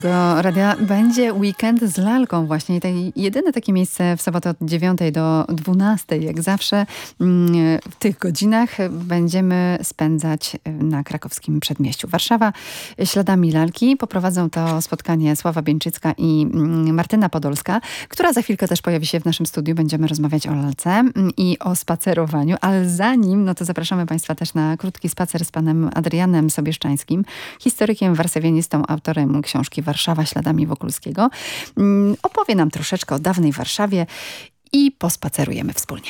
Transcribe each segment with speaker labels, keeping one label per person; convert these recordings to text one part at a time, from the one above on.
Speaker 1: Do radia będzie weekend z lalką właśnie. Jedyne takie miejsce w sobotę od 9 do 12, jak zawsze. W tych godzinach będziemy spędzać na krakowskim przedmieściu. Warszawa śladami lalki. Poprowadzą to spotkanie Sława Bieńczycka i Martyna Podolska, która za chwilkę też pojawi się w naszym studiu. Będziemy rozmawiać o lalce i o spacerowaniu, ale zanim, no to zapraszamy Państwa też na krótki spacer z panem Adrianem Sobieszczańskim, historykiem, warszawianistą, autorem książki Warszawa śladami Wokulskiego. Opowie nam troszeczkę o dawnej Warszawie i pospacerujemy wspólnie.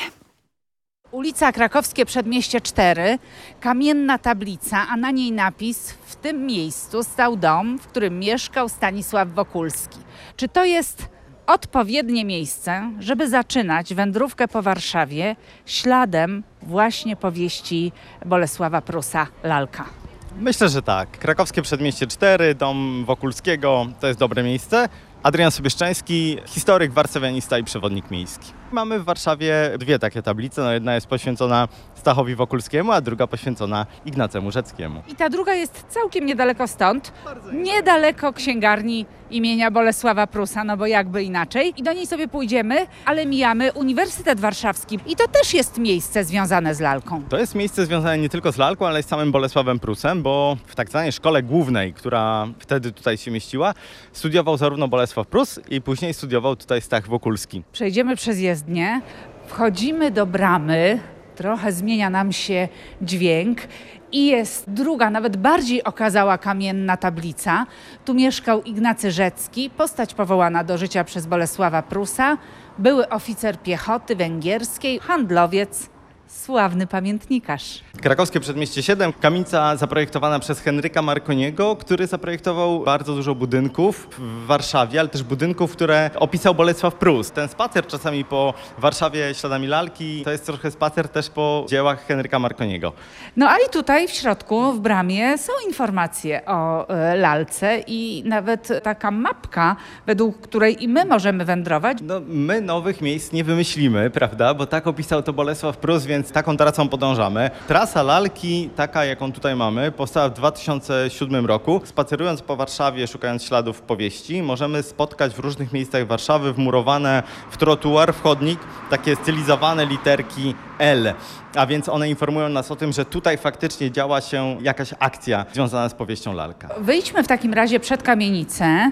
Speaker 2: Ulica Krakowskie Przedmieście 4, kamienna tablica, a na niej napis: w tym miejscu stał dom, w którym mieszkał Stanisław Wokulski. Czy to jest odpowiednie miejsce, żeby zaczynać wędrówkę po Warszawie śladem właśnie powieści Bolesława Prusa Lalka?
Speaker 3: Myślę, że tak. Krakowskie Przedmieście 4, dom Wokulskiego to jest dobre miejsce. Adrian Sobieszczański, historyk, warszawianista i przewodnik miejski. Mamy w Warszawie dwie takie tablice. No, jedna jest poświęcona Stachowi Wokulskiemu, a druga poświęcona Ignacemu Rzeckiemu.
Speaker 2: I ta druga jest całkiem niedaleko stąd, niedaleko księgarni imienia Bolesława Prusa, no bo jakby inaczej. I do niej sobie pójdziemy, ale mijamy Uniwersytet Warszawski. I to też jest miejsce związane z lalką.
Speaker 3: To jest miejsce związane nie tylko z lalką, ale i z samym Bolesławem Prusem, bo w tak zwanej szkole głównej, która wtedy tutaj się mieściła, studiował zarówno Bolesław Prus i później studiował tutaj Stach Wokulski.
Speaker 2: Przejdziemy przez jezdnię, wchodzimy do bramy, trochę zmienia nam się dźwięk i jest druga, nawet bardziej okazała kamienna tablica. Tu mieszkał Ignacy Rzecki, postać powołana do życia przez Bolesława Prusa, były oficer piechoty węgierskiej, handlowiec, sławny pamiętnikarz.
Speaker 3: Krakowskie Przedmieście 7, kamienica zaprojektowana przez Henryka Marconiego, który zaprojektował bardzo dużo budynków w Warszawie, ale też budynków, które opisał Bolesław Prus. Ten spacer czasami po Warszawie śladami lalki to jest trochę spacer też po dziełach Henryka Marconiego.
Speaker 2: No a i tutaj w środku, w bramie są informacje o lalce i nawet taka mapka, według której i my możemy wędrować.
Speaker 3: No, my nowych miejsc nie wymyślimy, prawda, bo tak opisał to Bolesław Prus, więc taką trasą podążamy. Trasa lalki, taka jaką tutaj mamy, powstała w 2007 roku. Spacerując po Warszawie, szukając śladów powieści, możemy spotkać w różnych miejscach Warszawy wmurowane w trotuar, w chodnik, takie stylizowane literki L. A więc one informują nas o tym, że tutaj faktycznie działa się jakaś akcja związana z powieścią Lalka.
Speaker 2: Wyjdźmy w takim razie przed kamienicę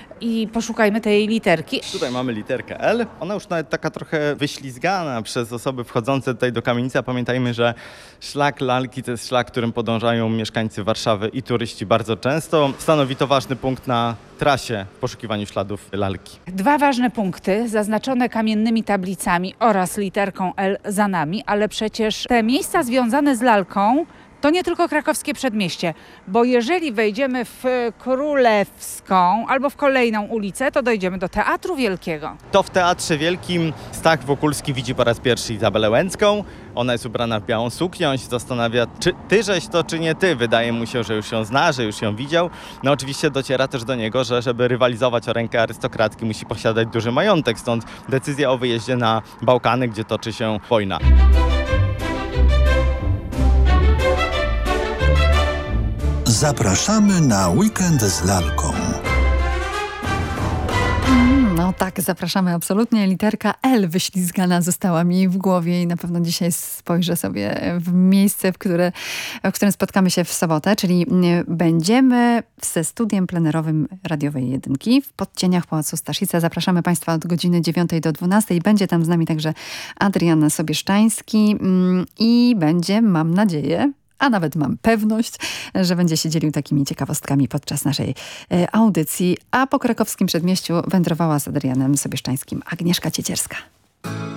Speaker 2: i poszukajmy tej literki.
Speaker 3: Tutaj mamy literkę L. Ona już nawet taka trochę wyślizgana przez osoby wchodzące tutaj do kamienicy. A pamiętajmy, że szlak Lalki to jest szlak, którym podążają mieszkańcy Warszawy i turyści bardzo często. Stanowi to ważny punkt na trasie w poszukiwaniu śladów Lalki.
Speaker 2: Dwa ważne punkty zaznaczone kamiennymi tablicami oraz literką L za nami, ale przecież te miejsca związane z Lalką to nie tylko Krakowskie Przedmieście, bo jeżeli wejdziemy w Królewską albo w kolejną ulicę, to dojdziemy do Teatru Wielkiego.
Speaker 3: To w Teatrze Wielkim Stach Wokulski widzi po raz pierwszy Izabelę Łęcką. Ona jest ubrana w białą suknię, on się zastanawia, czy ty żeś to, czy nie ty. Wydaje mu się, że już ją zna, że już ją widział. No oczywiście dociera też do niego, że żeby rywalizować o rękę arystokratki, musi posiadać duży majątek, stąd decyzja o wyjeździe na Bałkany, gdzie toczy się wojna.
Speaker 4: Zapraszamy na weekend z lalką.
Speaker 1: No tak, zapraszamy absolutnie. Literka L wyślizgana została mi w głowie i na pewno dzisiaj spojrzę sobie w miejsce, w którym spotkamy się w sobotę, czyli będziemy ze studiem plenerowym Radiowej Jedynki w podcieniach Pałacu Staszica. Zapraszamy Państwa od godziny 9 do 12. Będzie tam z nami także Adrian Sobieszczański i będzie, mam nadzieję, a nawet mam pewność, że będzie się dzielił takimi ciekawostkami podczas naszej audycji. A po krakowskim przedmieściu wędrowała z Adrianem Sobieszczańskim Agnieszka Ciecierska.